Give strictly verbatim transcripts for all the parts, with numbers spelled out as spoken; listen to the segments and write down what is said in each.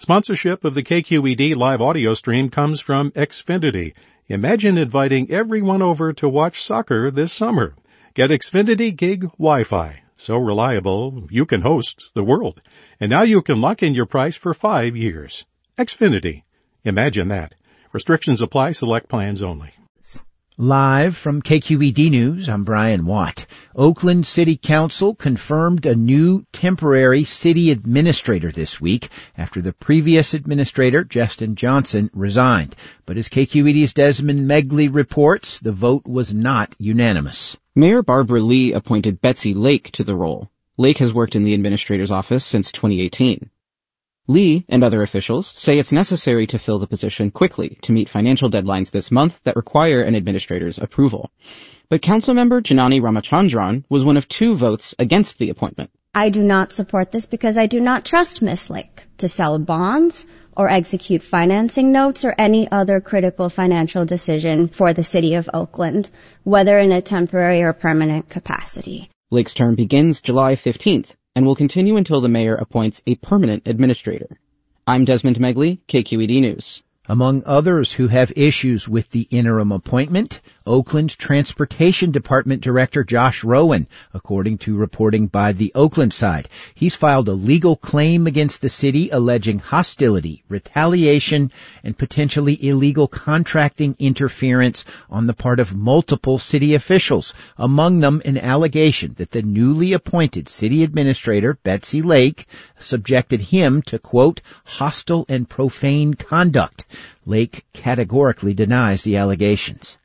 Sponsorship of the K Q E D live audio stream comes from Xfinity. Imagine inviting everyone over to watch soccer this summer. Get Xfinity Gig Wi-Fi. So reliable, you can host the world. And now you can lock in your price for five years. Xfinity. Imagine that. Restrictions apply. Select plans only. Live from K Q E D News, I'm Brian Watt. Oakland City Council confirmed a new temporary city administrator this week after the previous administrator, Justin Johnson, resigned. But as K Q E D's Desmond Megley reports, the vote was not unanimous. Mayor Barbara Lee appointed Betsy Lake to the role. Lake has worked in the administrator's office since twenty eighteen. Lee and other officials say it's necessary to fill the position quickly to meet financial deadlines this month that require an administrator's approval. But Councilmember Janani Ramachandran was one of two votes against the appointment. I do not support this because I do not trust Miz Lake to sell bonds or execute financing notes or any other critical financial decision for the city of Oakland, whether in a temporary or permanent capacity. Lake's term begins July fifteenth. And will continue until the mayor appoints a permanent administrator. I'm Desmond Megley, K Q E D News. Among others who have issues with the interim appointment, Oakland Transportation Department Director Josh Rowan, according to reporting by the Oakland side. He's filed a legal claim against the city alleging hostility, retaliation, and potentially illegal contracting interference on the part of multiple city officials, among them an allegation that the newly appointed city administrator, Betsy Lake, subjected him to, quote, hostile and profane conduct. Lake categorically denies the allegations.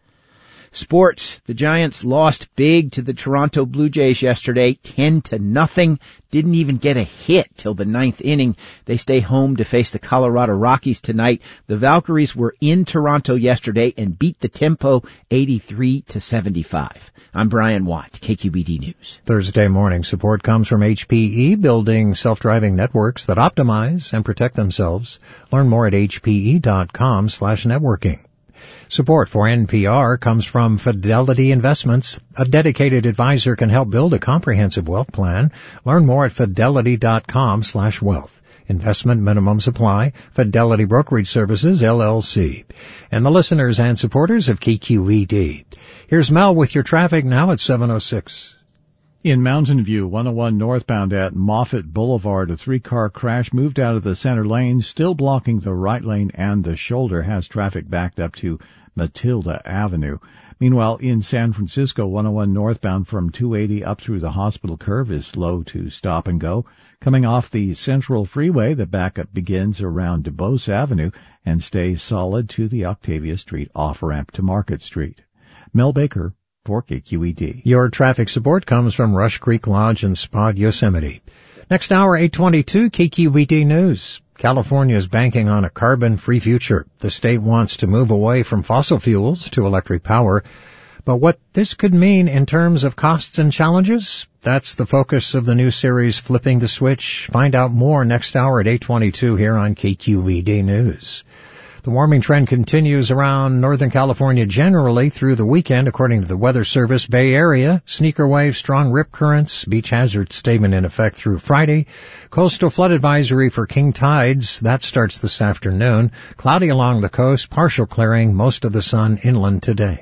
Sports. The Giants lost big to the Toronto Blue Jays yesterday, ten to nothing. Didn't even get a hit till the ninth inning. They stay home to face the Colorado Rockies tonight. The Valkyries were in Toronto yesterday and beat the Tempo eighty-three to seventy-five. I'm Brian Watt, K Q E D News. Thursday morning support comes from H P E, building self-driving networks that optimize and protect themselves. Learn more at hpe.com slash networking. Support for N P R comes from Fidelity Investments. A dedicated advisor can help build a comprehensive wealth plan. Learn more at fidelity.com slash wealth. Investment minimums apply. Fidelity Brokerage Services, L L C. And the listeners and supporters of K Q E D. Here's Mel with your traffic now at seven oh six. In Mountain View, one oh one northbound at Moffett Boulevard, a three-car crash moved out of the center lane, still blocking the right lane and the shoulder, has traffic backed up to Matilda Avenue. Meanwhile, in San Francisco, one oh one northbound from two eighty up through the hospital curve is slow to stop and go. Coming off the Central Freeway, the backup begins around DuBose Avenue and stays solid to the Octavia Street off-ramp to Market Street. Mel Baker for K Q E D. Your traffic support comes from Rush Creek Lodge and Spa Yosemite. Next hour, eight twenty-two, K Q E D News. California is banking on a carbon-free future. The state wants to move away from fossil fuels to electric power. But what this could mean in terms of costs and challenges, that's the focus of the new series, Flipping the Switch. Find out more next hour at eight twenty-two here on K Q E D News. The warming trend continues around Northern California generally through the weekend, according to the Weather Service. Bay Area, sneaker waves, strong rip currents, beach hazard statement in effect through Friday. Coastal flood advisory for king tides, that starts this afternoon. Cloudy along the coast, partial clearing, most of the sun inland today.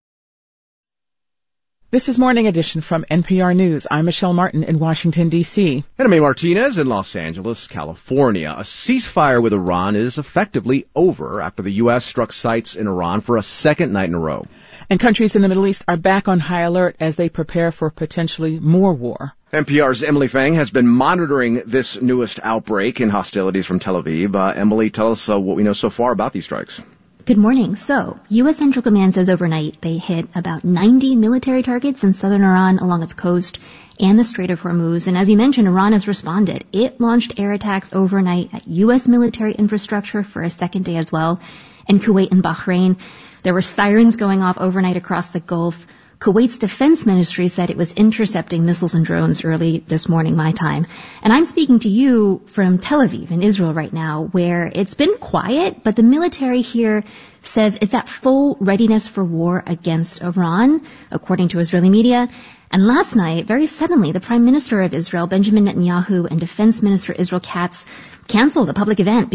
This is Morning Edition from N P R News. I'm Michelle Martin in Washington, D C. And I'm A. Martinez in Los Angeles, California. A ceasefire with Iran is effectively over after the U S struck sites in Iran for a second night in a row. And countries in the Middle East are back on high alert as they prepare for potentially more war. N P R's Emily Fang has been monitoring this newest outbreak in hostilities from Tel Aviv. Uh, Emily, tell us uh, what we know so far about these strikes. Good morning. So, U S. Central Command says overnight they hit about ninety military targets in southern Iran along its coast and the Strait of Hormuz. And as you mentioned, Iran has responded. It launched air attacks overnight at U S military infrastructure for a second day as well, in Kuwait and Bahrain. There were sirens going off overnight across the Gulf. Kuwait's defense ministry said it was intercepting missiles and drones early this morning, my time. And I'm speaking to you from Tel Aviv in Israel right now, where it's been quiet, but the military here says it's at full readiness for war against Iran, according to Israeli media. And last night, very suddenly, the Prime Minister of Israel, Benjamin Netanyahu, and Defense Minister Israel Katz canceled a public event